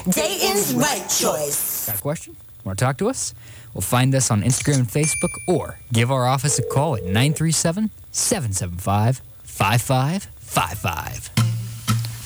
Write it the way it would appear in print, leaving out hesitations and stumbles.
Dayton's Right Choice. Got a question? Want to talk to us? Well, find us on Instagram and Facebook or give our office a call at 937-775-5555.